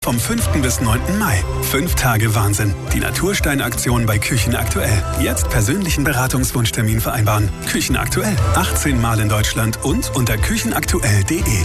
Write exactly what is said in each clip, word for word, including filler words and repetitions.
vom fünften bis neunten Mai. Fünf Tage Wahnsinn. Die Naturstein-Aktion bei Küchen aktuell. Jetzt persönlichen Beratungswunschtermin vereinbaren. Küchen aktuell. achtzehn Mal in Deutschland und unter küchenaktuell punkt de.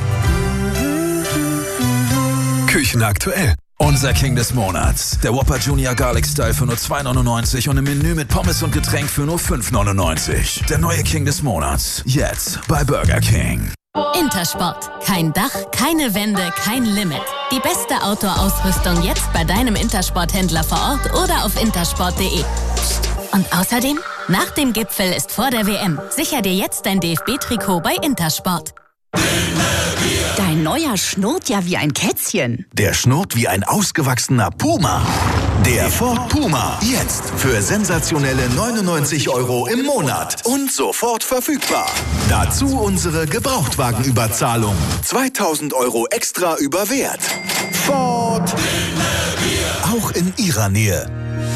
Küchen aktuell. Unser King des Monats. Der Whopper Junior Garlic Style für nur zwei neunundneunzig und im Menü mit Pommes und Getränk für nur fünf neunundneunzig. Der neue King des Monats. Jetzt bei Burger King. Intersport. Kein Dach, keine Wände, kein Limit. Die beste Outdoor-Ausrüstung jetzt bei deinem Intersport-Händler vor Ort oder auf intersport punkt de. Und außerdem, nach dem Gipfel ist vor der W M. Sicher dir jetzt dein D F B-Trikot bei Intersport. Dein neuer schnurrt ja wie ein Kätzchen. Der schnurrt wie ein ausgewachsener Puma. Der Ford Puma. Jetzt für sensationelle neunundneunzig Euro im Monat. Und sofort verfügbar. Dazu unsere Gebrauchtwagenüberzahlung. zweitausend Euro extra über Wert. Ford. Auch in Ihrer Nähe.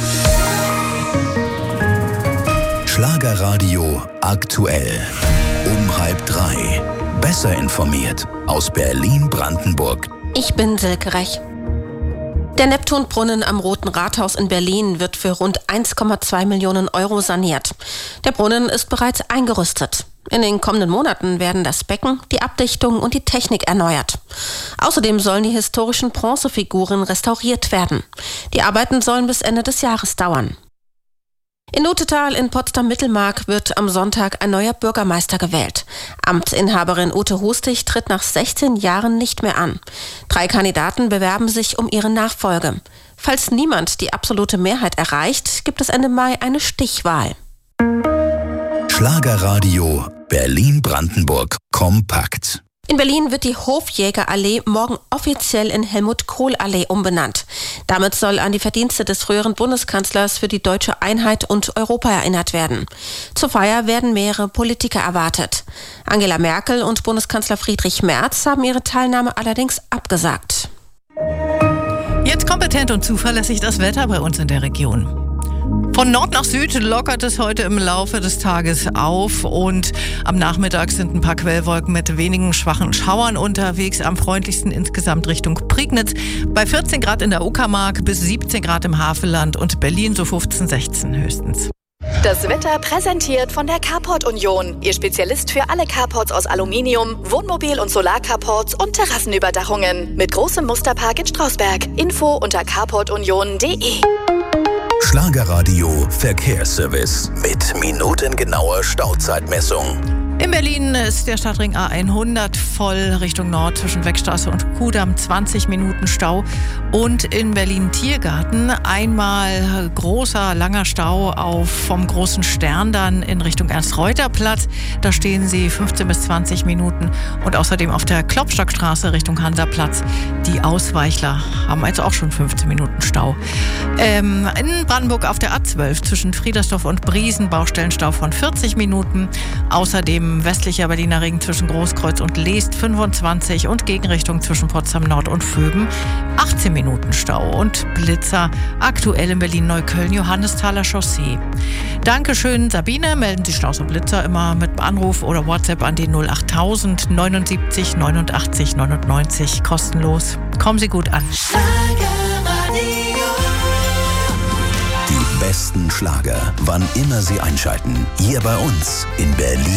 Schlagerradio aktuell. Um halb drei. Besser informiert aus Berlin-Brandenburg. Ich bin Silke Rech. Der Neptunbrunnen am Roten Rathaus in Berlin wird für rund eins Komma zwei Millionen Euro saniert. Der Brunnen ist bereits eingerüstet. In den kommenden Monaten werden das Becken, die Abdichtung und die Technik erneuert. Außerdem sollen die historischen Bronzefiguren restauriert werden. Die Arbeiten sollen bis Ende des Jahres dauern. In Notetal in Potsdam-Mittelmark wird am Sonntag ein neuer Bürgermeister gewählt. Amtsinhaberin Ute Hustig tritt nach sechzehn Jahren nicht mehr an. Drei Kandidaten bewerben sich um ihre Nachfolge. Falls niemand die absolute Mehrheit erreicht, gibt es Ende Mai eine Stichwahl. Schlagerradio Berlin-Brandenburg kompakt. In Berlin wird die Hofjägerallee morgen offiziell in Helmut-Kohl-Allee umbenannt. Damit soll an die Verdienste des früheren Bundeskanzlers für die deutsche Einheit und Europa erinnert werden. Zur Feier werden mehrere Politiker erwartet. Angela Merkel und Bundeskanzler Friedrich Merz haben ihre Teilnahme allerdings abgesagt. Jetzt kompetent und zuverlässig das Wetter bei uns in der Region. Von Nord nach Süd lockert es heute im Laufe des Tages auf und am Nachmittag sind ein paar Quellwolken mit wenigen schwachen Schauern unterwegs. Am freundlichsten insgesamt Richtung Prignitz. Bei vierzehn Grad in der Uckermark bis siebzehn Grad im Havelland und Berlin so fünfzehn, sechzehn höchstens. Das Wetter präsentiert von der Carport Union. Ihr Spezialist für alle Carports aus Aluminium, Wohnmobil- und Solarcarports und Terrassenüberdachungen. Mit großem Musterpark in Strausberg. Info unter carport union punkt de. Schlagerradio Verkehrsservice mit minutengenauer Stauzeitmessung. In Berlin ist der Stadtring A hundert voll Richtung Nord zwischen Wegstraße und Kudamm, zwanzig Minuten Stau. Und in Berlin-Tiergarten einmal großer, langer Stau auf vom Großen Stern dann in Richtung Ernst-Reuter-Platz. Da stehen sie fünfzehn bis zwanzig Minuten. Und außerdem auf der Klopstockstraße Richtung Hansaplatz. Die Ausweichler haben also auch schon fünfzehn Minuten Stau. Ähm, in Brandenburg auf der A zwölf zwischen Friedersdorf und Briesen Baustellenstau von vierzig Minuten. Außerdem westlicher Berliner Ring zwischen Großkreuz und Leest fünfundzwanzig und Gegenrichtung zwischen Potsdam Nord und Vöben achtzehn Minuten Stau und Blitzer aktuell in Berlin-Neukölln Johannesthaler Chaussee. Dankeschön Sabine, melden Sie Staus und Blitzer immer mit Anruf oder WhatsApp an die null acht tausend neunundsiebzig neunundachtzig neunundneunzig kostenlos. Kommen Sie gut an. Die besten Schlager, wann immer Sie einschalten, hier bei uns in Berlin.